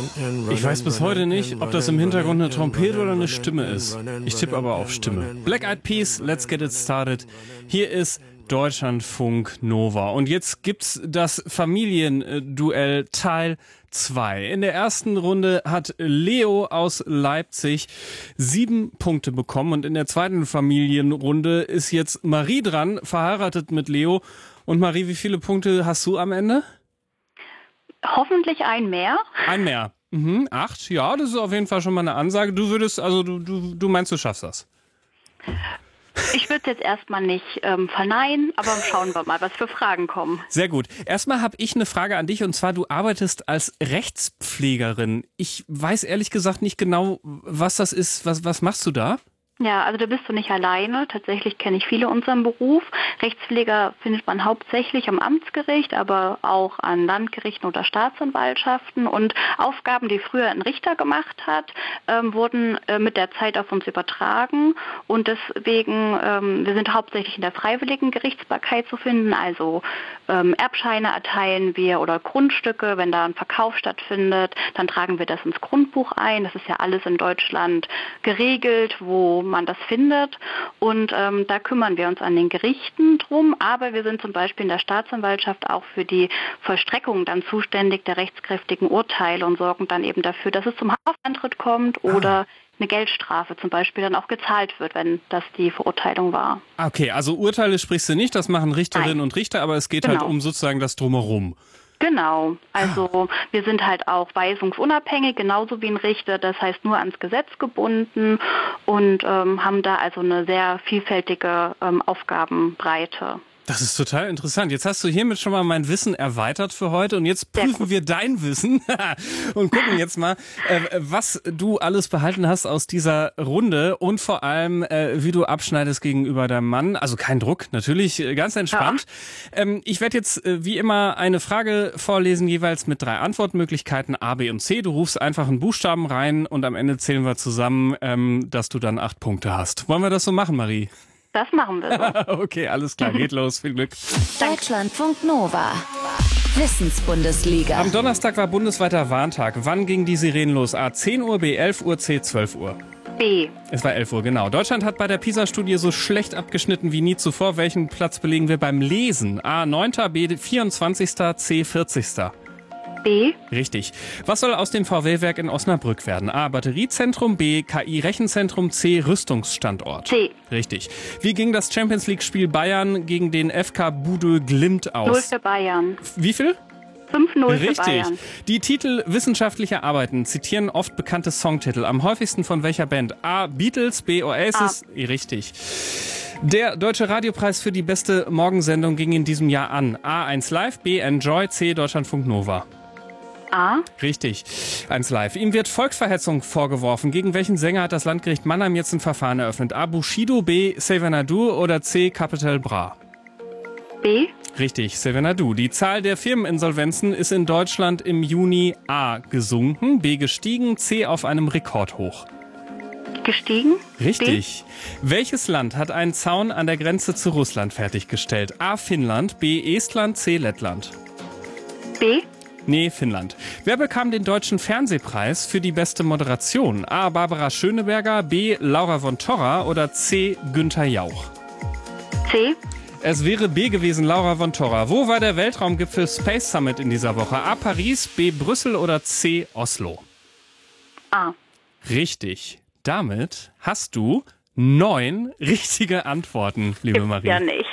Ich weiß bis heute nicht, ob das im Hintergrund eine Trompete oder eine Stimme ist. Ich tippe aber auf Stimme. Black Eyed Peas, let's get it started. Hier ist Deutschlandfunk Nova. Und jetzt gibt's das Familienduell Teil 2. In der ersten Runde hat Leo aus Leipzig 7 Punkte bekommen. Und in der zweiten Familienrunde ist jetzt Marie dran, verheiratet mit Leo. Und Marie, wie viele Punkte hast du am Ende? Hoffentlich ein mehr. Ein mehr. 8, ja, das ist auf jeden Fall schon mal eine Ansage. Du meinst, du schaffst das? Ich würde es jetzt erstmal nicht verneinen, aber schauen wir mal, was für Fragen kommen. Sehr gut. Erstmal habe ich eine Frage an dich, und zwar, du arbeitest als Rechtspflegerin. Ich weiß ehrlich gesagt nicht genau, was das ist. Was machst du da? Ja, also da bist du nicht alleine. Tatsächlich kenne ich viele unseren Beruf. Rechtspfleger findet man hauptsächlich am Amtsgericht, aber auch an Landgerichten oder Staatsanwaltschaften. Und Aufgaben, die früher ein Richter gemacht hat, wurden mit der Zeit auf uns übertragen. Und deswegen, wir sind hauptsächlich in der freiwilligen Gerichtsbarkeit zu finden. Also Erbscheine erteilen wir oder Grundstücke, wenn da ein Verkauf stattfindet, dann tragen wir das ins Grundbuch ein. Das ist ja alles in Deutschland geregelt, wo man das findet, und da kümmern wir uns an den Gerichten drum, aber wir sind zum Beispiel in der Staatsanwaltschaft auch für die Vollstreckung dann zuständig der rechtskräftigen Urteile und sorgen dann eben dafür, dass es zum Haftantritt kommt oder eine Geldstrafe zum Beispiel dann auch gezahlt wird, wenn das die Verurteilung war. Okay, also Urteile sprichst du nicht, das machen Richterinnen und Richter, aber es geht halt um sozusagen das Drumherum. Genau, also wir sind halt auch weisungsunabhängig, genauso wie ein Richter, das heißt nur ans Gesetz gebunden, und haben da also eine sehr vielfältige Aufgabenbreite. Das ist total interessant. Jetzt hast du hiermit schon mal mein Wissen erweitert für heute, und jetzt prüfen wir dein Wissen und gucken jetzt mal, was du alles behalten hast aus dieser Runde und vor allem, wie du abschneidest gegenüber deinem Mann. Also kein Druck, natürlich ganz entspannt. Ja. Ich werde jetzt wie immer eine Frage vorlesen, jeweils mit 3 Antwortmöglichkeiten A, B und C. Du rufst einfach einen Buchstaben rein und am Ende zählen wir zusammen, dass du dann 8 Punkte hast. Wollen wir das so machen, Marie? Das machen wir so. Okay, alles klar, geht los, viel Glück. Deutschlandfunk Nova. Wissensbundesliga. Am Donnerstag war bundesweiter Warntag. Wann ging die Sirenen los? A, 10 Uhr, B, 11 Uhr, C, 12 Uhr? B. Es war 11 Uhr, genau. Deutschland hat bei der PISA-Studie so schlecht abgeschnitten wie nie zuvor. Welchen Platz belegen wir beim Lesen? A, 9., B, 24., C, 40. B. Richtig. Was soll aus dem VW-Werk in Osnabrück werden? A, Batteriezentrum, B, KI-Rechenzentrum, C, Rüstungsstandort. C. Richtig. Wie ging das Champions-League-Spiel Bayern gegen den FK Budö Glimt aus? 0 für Bayern. Wie viel? 5-0 für Richtig. Bayern. Die Titel wissenschaftlicher Arbeiten zitieren oft bekannte Songtitel. Am häufigsten von welcher Band? A, Beatles, B, Oasis. A. Richtig. Der Deutsche Radiopreis für die beste Morgensendung ging in diesem Jahr an. A, 1 Live, B, Enjoy, C, Deutschlandfunk Nova. A. Richtig. 1 Live. Ihm wird Volksverhetzung vorgeworfen. Gegen welchen Sänger hat das Landgericht Mannheim jetzt ein Verfahren eröffnet? A, Bushido, B, Xavier oder C, Capital Bra? B. Richtig, Xavier. Die Zahl der Firmeninsolvenzen ist in Deutschland im Juni A, gesunken, B, gestiegen, C, auf einem Rekordhoch. Gestiegen. Richtig. B. Welches Land hat einen Zaun an der Grenze zu Russland fertiggestellt? A, Finnland, B, Estland, C, Lettland. B. Nee, Finnland. Wer bekam den Deutschen Fernsehpreis für die beste Moderation? A, Barbara Schöneberger, B, Laura von Torra oder C, Günther Jauch? C. Es wäre B gewesen, Laura von Torra. Wo war der Weltraumgipfel Space Summit in dieser Woche? A, Paris, B, Brüssel oder C, Oslo? A. Richtig. Damit hast du 9 richtige Antworten, liebe Marie. Ja, nicht.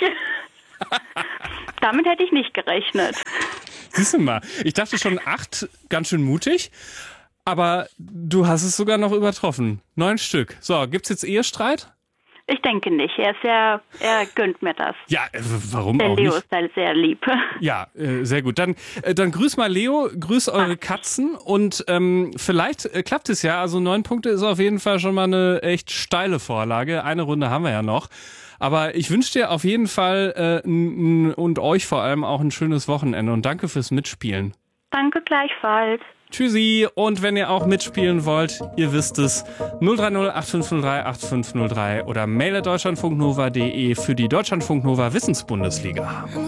Damit hätte ich nicht gerechnet. Siehst du mal, ich dachte schon 8, ganz schön mutig, aber du hast es sogar noch übertroffen. 9 Stück. So, gibt's jetzt Ehestreit? Ich denke nicht. Er gönnt mir das. Ja, warum Der auch Leo nicht? ist halt sehr lieb. Ja, sehr gut. Dann grüß mal Leo, grüß eure Katzen und vielleicht klappt es ja. Also 9 Punkte ist auf jeden Fall schon mal eine echt steile Vorlage. Eine Runde haben wir ja noch. Aber ich wünsche dir auf jeden Fall und euch vor allem auch ein schönes Wochenende und danke fürs Mitspielen. Danke gleichfalls. Tschüssi, und wenn ihr auch mitspielen wollt, ihr wisst es, 030 8503 8503 oder mail@deutschlandfunknova.de für die Deutschlandfunk Nova Wissensbundesliga.